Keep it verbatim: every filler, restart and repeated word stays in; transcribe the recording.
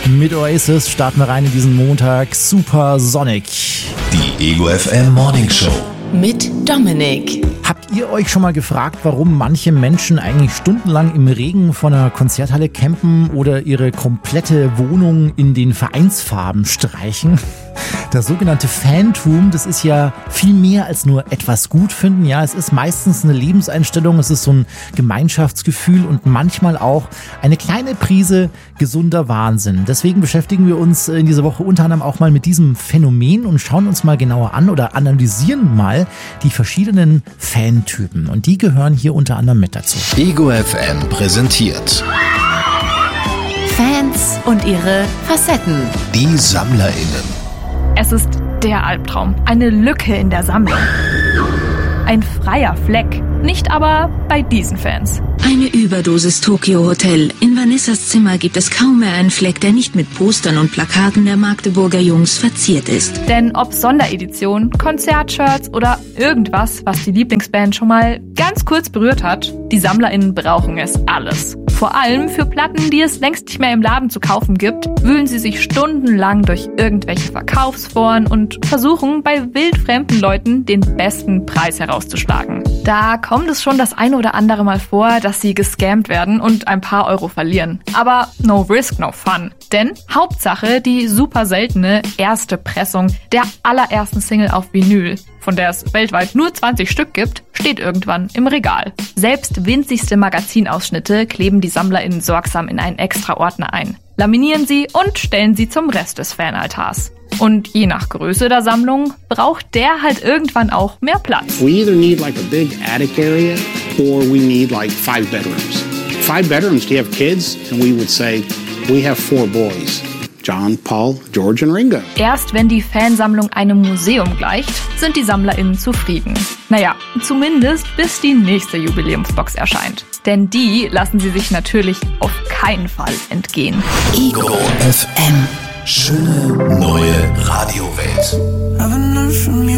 Mit Oasis starten wir rein in diesen Montag. Super Sonic. Die Ego F M Morning Show. Mit Dominik. Habt ihr euch schon mal gefragt, warum manche Menschen eigentlich stundenlang im Regen vor einer Konzerthalle campen oder ihre komplette Wohnung in den Vereinsfarben streichen? Das sogenannte Fantum, das ist ja viel mehr als nur etwas gut finden. Ja, es ist meistens eine Lebenseinstellung, es ist so ein Gemeinschaftsgefühl und manchmal auch eine kleine Prise gesunder Wahnsinn. Deswegen beschäftigen wir uns in dieser Woche unter anderem auch mal mit diesem Phänomen und schauen uns mal genauer an oder analysieren mal die verschiedenen Fantypen. Und die gehören hier unter anderem mit dazu. Ego F M präsentiert Fans und ihre Facetten. Die SammlerInnen. Es ist der Albtraum. Eine Lücke in der Sammlung. Ein freier Fleck. Nicht aber bei diesen Fans. Eine Überdosis Tokyo Hotel. In Vanessas Zimmer gibt es kaum mehr einen Fleck, der nicht mit Postern und Plakaten der Magdeburger Jungs verziert ist. Denn ob Sonderedition, Konzertshirts oder irgendwas, was die Lieblingsband schon mal ganz kurz berührt hat, die SammlerInnen brauchen es alles. Vor allem für Platten, die es längst nicht mehr im Laden zu kaufen gibt, wühlen sie sich stundenlang durch irgendwelche Verkaufsforen und versuchen bei wildfremden Leuten den besten Preis herauszuschlagen. Da kommt es schon das eine oder andere Mal vor, dass sie gescammt werden und ein paar Euro verlieren. Aber no risk, no fun. Denn Hauptsache die super seltene erste Pressung der allerersten Single auf Vinyl, von der es weltweit nur zwanzig Stück gibt, steht irgendwann im Regal. Selbst winzigste Magazinausschnitte kleben die SammlerInnen sorgsam in einen extra Ordner ein, laminieren sie und stellen sie zum Rest des Fanaltars. Und je nach Größe der Sammlung braucht der halt irgendwann auch mehr Platz. We either need like a big attic area or we need like five bedrooms. Five bedrooms, do you have kids? And we would say, we have four boys. John, Paul, George und Ringo. Erst wenn die Fansammlung einem Museum gleicht, sind die SammlerInnen zufrieden. Naja, zumindest bis die nächste Jubiläumsbox erscheint. Denn die lassen sie sich natürlich auf keinen Fall entgehen. Ego F M. Schöne neue Radiowelt.